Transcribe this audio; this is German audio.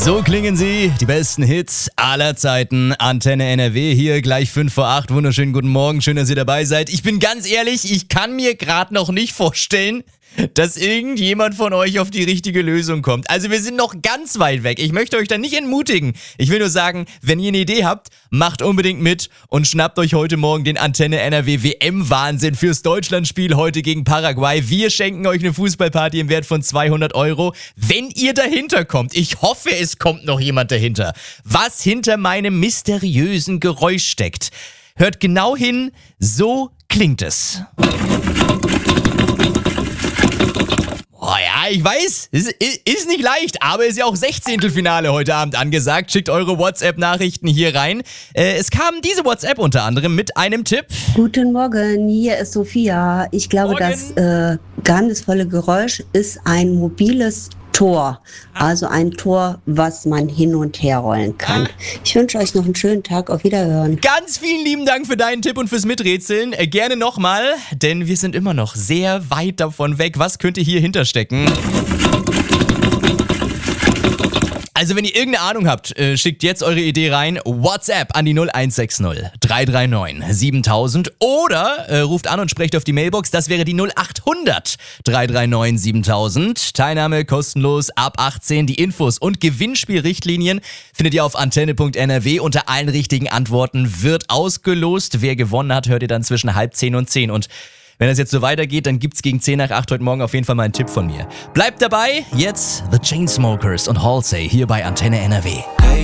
So klingen sie, die besten Hits aller Zeiten. Antenne NRW hier, gleich 5 vor 8. Wunderschönen guten Morgen, schön, dass ihr dabei seid. Ich bin ganz ehrlich, ich kann mir gerade noch nicht vorstellen, dass irgendjemand von euch auf die richtige Lösung kommt. Also wir sind noch ganz weit weg. Ich möchte euch da nicht entmutigen. Ich will nur sagen, wenn ihr eine Idee habt, macht unbedingt mit und schnappt euch heute Morgen den Antenne NRW WM-Wahnsinn fürs Deutschlandspiel heute gegen Paraguay. Wir schenken euch eine Fußballparty im Wert von 200 €, wenn ihr dahinter kommt. Ich hoffe, es kommt noch jemand dahinter. Was hinter meinem mysteriösen Geräusch steckt. Hört genau hin, so klingt es. Oh ja, ich weiß, es ist nicht leicht, aber es ist ja auch 16. Finale heute Abend angesagt. Schickt eure WhatsApp-Nachrichten hier rein. Es kam diese WhatsApp unter anderem mit einem Tipp. Guten Morgen, hier ist Sophia. Ich glaube, das geheimnisvolle Geräusch ist ein mobiles Tor. Also ein Tor, was man hin und her rollen kann. Ich wünsche euch noch einen schönen Tag. Auf Wiederhören. Ganz vielen lieben Dank für deinen Tipp und fürs Miträtseln. Gerne nochmal, denn wir sind immer noch sehr weit davon weg. Was könnte hier hinterstecken? Also wenn ihr irgendeine Ahnung habt, schickt jetzt eure Idee rein. WhatsApp an die 0160 339 7000 oder ruft an und sprecht auf die Mailbox. Das wäre die 0800 339 7000. Teilnahme kostenlos ab 18. Die Infos und Gewinnspielrichtlinien findet ihr auf antenne.nrw. Unter allen richtigen Antworten wird ausgelost. Wer gewonnen hat, hört ihr dann zwischen 9:30 und 10. Und wenn das jetzt so weitergeht, dann gibt's gegen 10 nach 8 heute Morgen auf jeden Fall mal einen Tipp von mir. Bleibt dabei, jetzt The Chainsmokers und Halsey hier bei Antenne NRW. Hey,